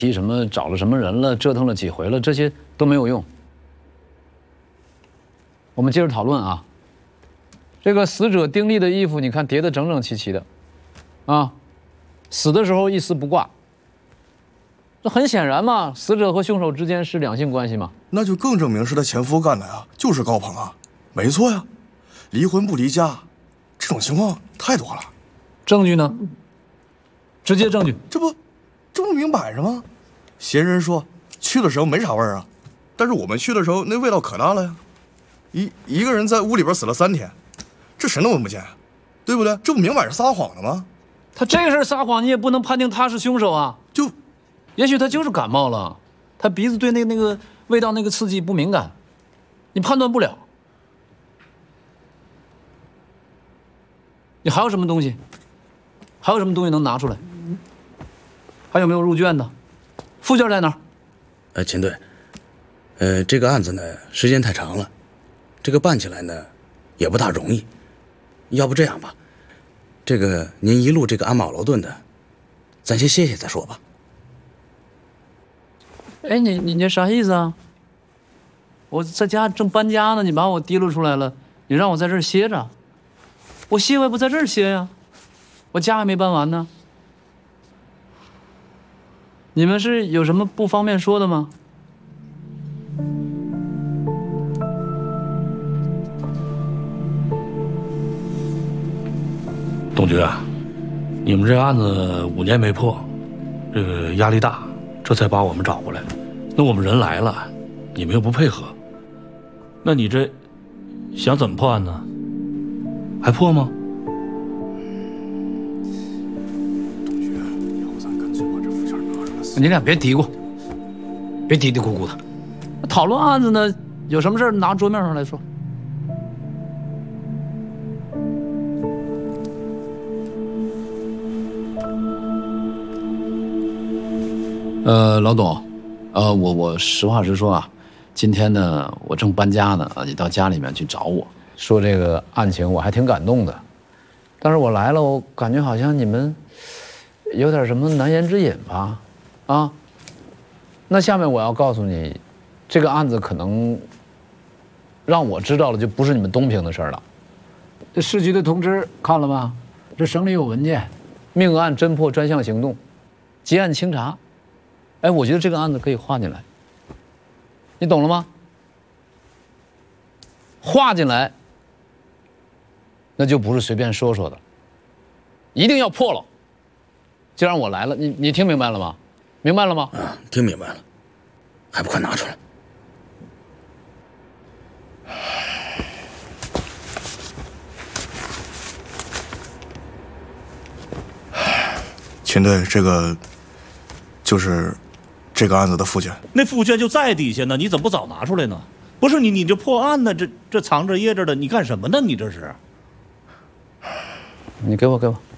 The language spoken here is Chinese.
提什么找了什么人了，折腾了几回了，这些都没有用。我们接着讨论啊。这个死者丁力的衣服，你看叠得整整齐齐的，啊，死的时候一丝不挂。这很显然嘛，死者和凶手之间是两性关系嘛。 那就更证明是他前夫干的呀，就是高鹏啊，没错呀。离婚不离家，这种情况太多了。 证据呢？直接证据。 这不明摆着吗？嫌疑人说去的时候没啥味儿啊，但是我们去的时候那味道可大了呀。一个人在屋里边死了3天，这谁能闻不见啊？对不对？这不明摆着撒谎的吗？ 他这个事儿撒谎，你也不能判定他是凶手啊。也许他就是感冒了，他鼻子对那个味道那个刺激不敏感，你判断不了。你还有什么东西？还有什么东西能拿出来？还有没有入卷的？附件在哪儿？ 秦队，这个案子呢时间太长了，这个办起来呢也不大容易。要不这样吧，这个您一路这个鞍马劳顿的，咱先歇歇再说吧。 哎，你这啥意思啊？我在家正搬家呢，你把我提溜出来了，你让我在这儿歇着，我歇我也不在这儿歇呀，我家还没搬完呢。你们是有什么不方便说的吗？ 董局啊，你们这案子5年没破，这个压力大，这才把我们找过来。那我们人来了，你们又不配合，那你这想怎么破案呢？还破吗？ 你俩别嘀咕，别嘀嘀咕咕的。讨论案子呢，有什么事拿桌面上来说。老董，我实话实说啊，今天呢，我正搬家呢，你到家里面去找我，说这个案情，我还挺感动的。但是我来了，我感觉好像你们有点什么难言之隐吧？啊，那下面我要告诉你，这个案子可能让我知道了，就不是你们东平的事了。这市局的通知看了吧？这省里有文件，命案侦破专项行动，结案清查。哎，我觉得这个案子可以划进来，你懂了吗？划进来，那就不是随便说说的，一定要破了。既然我来了，你听明白了吗？明白了吗？ 啊，听明白了，还不快拿出来！ 秦队，这个就是这个案子的附件。 那附件就在底下呢，你怎么不早拿出来呢？不是你这破案呢，这藏着掖着的，你干什么呢？你这是？ 你给我。